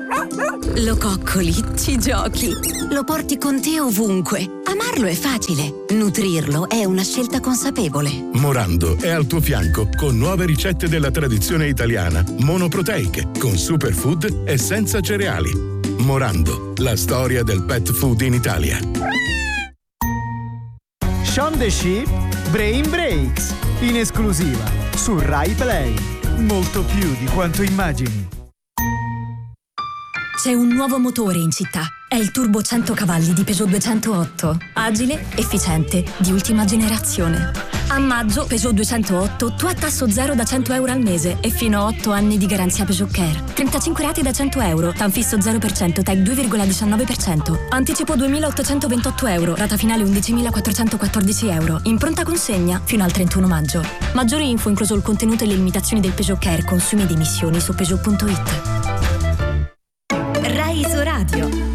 Lo coccoli, ci giochi, lo porti con te ovunque. Amarlo è facile, nutrirlo è una scelta consapevole. Morando è al tuo fianco con nuove ricette della tradizione italiana, monoproteiche, con superfood e senza cereali. Morando, la storia del pet food in Italia. Shaun the Sheep, Brain Breaks, in esclusiva su Rai Play. Molto più di quanto immagini. C'è un nuovo motore in città. È il Turbo 100 cavalli di Peugeot 208. Agile, efficiente, di ultima generazione. A maggio, Peugeot 208, tu a tasso zero da 100 euro al mese e fino a 8 anni di garanzia Peugeot Care. 35 rate da 100 euro, TAN fisso 0%, TEC 2,19%. Anticipo 2.828 euro, rata finale 11.414 euro. In pronta consegna fino al 31 maggio. Maggiori info, incluso il contenuto e le limitazioni del Peugeot Care, consumi ed emissioni su Peugeot.it. Rai su Radio.